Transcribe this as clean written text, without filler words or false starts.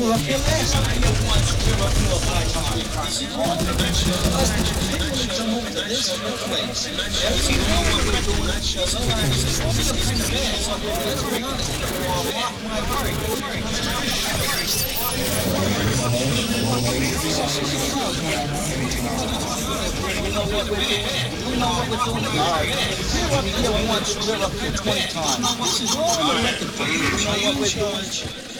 up here last time. We were up here 5 times. Us continually come over to this place. Every time we're doing that show, sometimes it's kind of bad. So let's be honest. Lock my heart. We know what we're doing. We know what we're doing. All right. We're up here once, we're up here 20 times. This is all elected for. We know what we're doing.